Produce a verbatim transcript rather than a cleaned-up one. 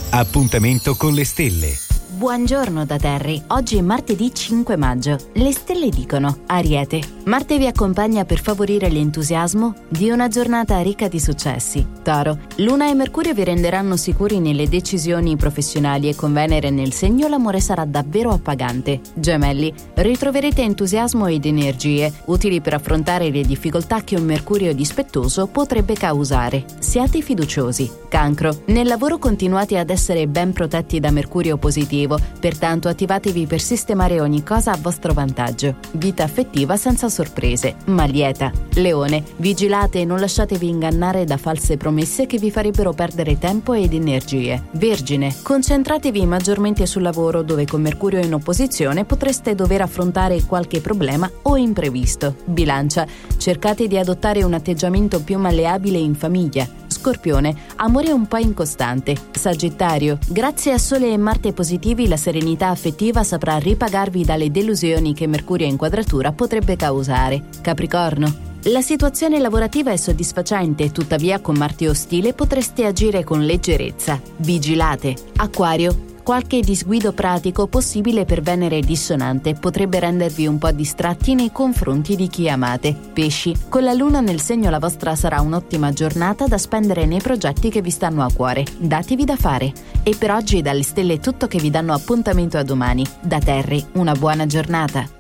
Appuntamento con le stelle. Buongiorno da Terry, oggi è martedì cinque maggio. Le stelle dicono: Ariete, Marte vi accompagna per favorire l'entusiasmo di una giornata ricca di successi. Toro, Luna e Mercurio vi renderanno sicuri nelle decisioni professionali e con Venere nel segno l'amore sarà davvero appagante. Gemelli, ritroverete entusiasmo ed energie utili per affrontare le difficoltà che un Mercurio dispettoso potrebbe causare. Siate fiduciosi. Cancro, nel lavoro continuate ad essere ben protetti da Mercurio positivo, pertanto attivatevi per sistemare ogni cosa a vostro vantaggio. Vita affettiva senza sorprese, ma lieta. Leone, vigilate e non lasciatevi ingannare da false promesse che vi farebbero perdere tempo ed energie. Vergine, concentratevi maggiormente sul lavoro, dove con Mercurio in opposizione potreste dover affrontare qualche problema o imprevisto. Bilancia, cercate di adottare un atteggiamento più malleabile in famiglia. Scorpione, amore un po' incostante. Sagittario, grazie a Sole e Marte positivi la serenità affettiva saprà ripagarvi dalle delusioni che Mercurio in quadratura potrebbe causare. Capricorno, la situazione lavorativa è soddisfacente, tuttavia con Marte ostile potreste agire con leggerezza. Vigilate. Acquario, qualche disguido pratico possibile per Venere dissonante potrebbe rendervi un po' distratti nei confronti di chi amate. Pesci, con la Luna nel segno la vostra sarà un'ottima giornata da spendere nei progetti che vi stanno a cuore. Datevi da fare. E per oggi dalle stelle è tutto, che vi danno appuntamento a domani. Da Terry, una buona giornata.